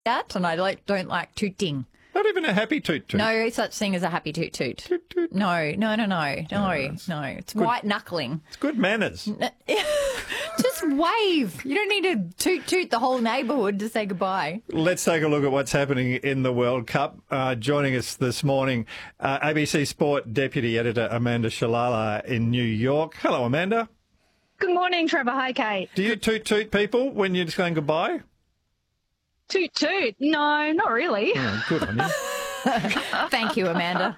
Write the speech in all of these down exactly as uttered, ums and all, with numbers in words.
that, and I like don't like tooting. Not even a happy toot toot. No such thing as a happy toot toot. Toot toot. No, no, no, no, no, Yeah, no. It's good. white knuckling. It's good manners. Just wave. You don't need to toot toot the whole neighbourhood to say goodbye. Let's take a look at what's happening in the World Cup. Uh, joining us this morning, uh, A B C Sport Deputy Editor Amanda Shalala in New York. Hello, Amanda. Good morning, Trevor. Hi, Kate. Do you toot toot people when you're just saying goodbye? Toot toot. No, not really. Oh, good on you. Thank you, Amanda.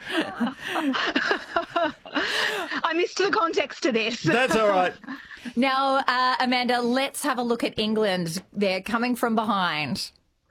I missed the context to this. That's all right. Now, uh, Amanda, let's have a look at England. They're coming from behind.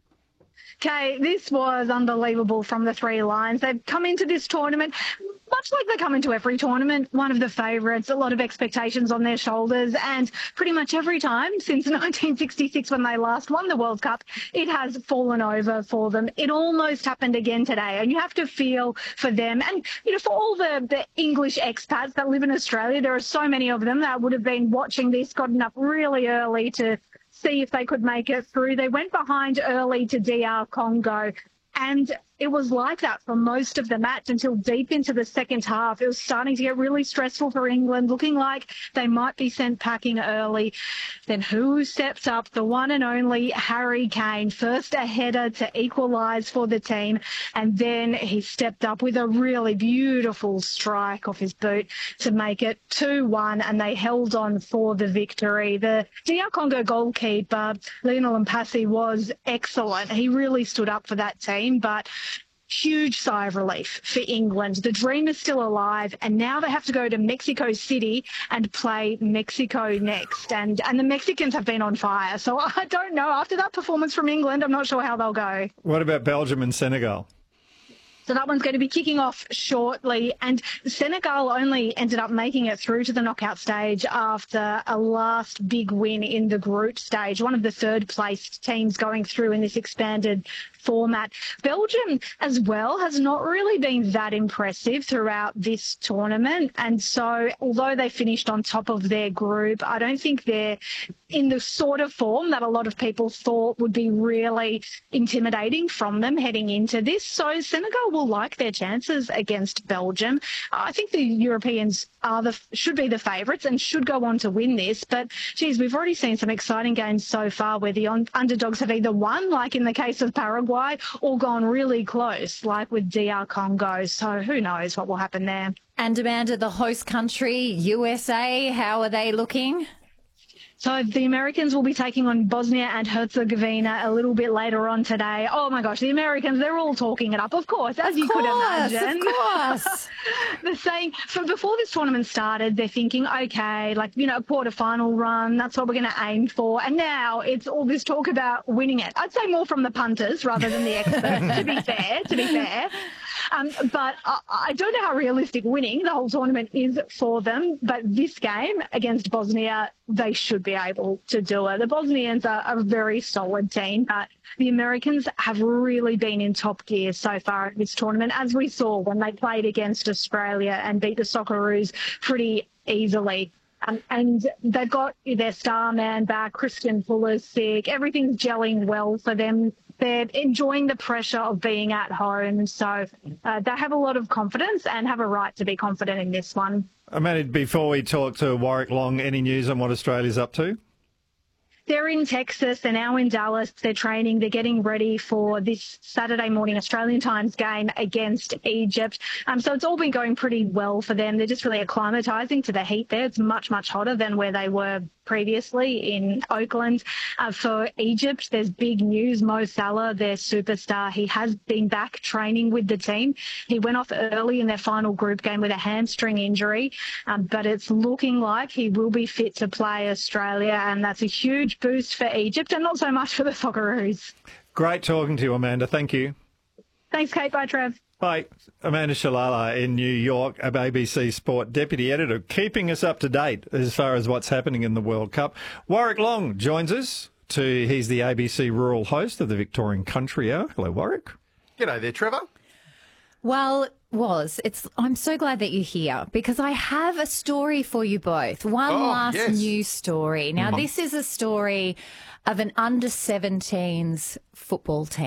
Okay, this was unbelievable from the three lines. They've come into this tournament, much like they come into every tournament, one of the favourites, a lot of expectations on their shoulders, and pretty much every time since nineteen sixty-six when they last won the World Cup, it has fallen over for them. It almost happened again today, and you have to feel for them. And, you know, for all the, the English expats that live in Australia, there are so many of them that would have been watching this, gotten up really early to see if they could make it through. They went behind early to D R Congo, and it was like that for most of the match until deep into the second half. It was starting to get really stressful for England, looking like they might be sent packing early. Then who stepped up? The one and only Harry Kane, first a header to equalise for the team, and then he stepped up with a really beautiful strike off his boot to make it two one, and they held on for the victory. The D R Congo goalkeeper, Lionel Mpasi, was excellent. He really stood up for that team, but huge sigh of relief for England. The dream is still alive, and now they have to go to Mexico City and play Mexico next. And and the Mexicans have been on fire. So I don't know. After that performance from England, I'm not sure how they'll go. What about Belgium and Senegal? So that one's going to be kicking off shortly. And Senegal only ended up making it through to the knockout stage after a last big win in the group stage, one of the third-placed teams going through in this expanded format. Belgium as well has not really been that impressive throughout this tournament. And so although they finished on top of their group, I don't think they're in the sort of form that a lot of people thought would be really intimidating from them heading into this. So Senegal will like their chances against Belgium. I think the Europeans are the should be the favourites and should go on to win this. But, geez, we've already seen some exciting games so far where the un- underdogs have either won, like in the case of Paraguay, or gone really close, like with D R Congo. So who knows what will happen there. And Amanda, the host country, U S A, how are they looking? So the Americans will be taking on Bosnia and Herzegovina a little bit later on today. Oh, my gosh, the Americans, they're all talking it up, of course, as of you course, could imagine. Of course. They're saying, from before this tournament started, they're thinking, okay, like, you know, a quarterfinal run, that's what we're going to aim for. And now it's all this talk about winning it. I'd say more from the punters rather than the experts, to be fair, to be fair. Um, but I, I don't know how realistic winning the whole tournament is for them. But this game against Bosnia, they should be able to do it. The Bosnians are a very solid team, but the Americans have really been in top gear so far in this tournament, as we saw when they played against Australia and beat the Socceroos pretty easily. Um, and they've got their star man back, Christian Pulisic. Everything's gelling well for them. They're enjoying the pressure of being at home. So uh, they have a lot of confidence and have a right to be confident in this one. Amanda, before we talk to Warwick Long, any news on what Australia's up to? They're in Texas. They're now in Dallas. They're training. They're getting ready for this Saturday morning Australian times game against Egypt. Um, so it's all been going pretty well for them. They're just really acclimatising to the heat there. It's much, much hotter than where they were previously in Oakland. Uh, for Egypt, there's big news. Mo Salah, their superstar, he has been back training with the team. He went off early in their final group game with a hamstring injury, um, but it's looking like he will be fit to play Australia, and that's a huge boost for Egypt and not so much for the Socceroos. Great talking to you, Amanda. Thank you. Thanks, Kate. Bye, Trev. Bye. Amanda Shalala in New York, a A B C Sport Deputy Editor, keeping us up to date as far as what's happening in the World Cup. Warwick Long joins us. To He's the A B C rural host of the Victorian Country Hour. Hello, Warwick. G'day there, Trevor. Well, was it's. I'm so glad that you're here because I have a story for you both. One Oh, last yes. news story. Now, this is a story of an under seventeens football team.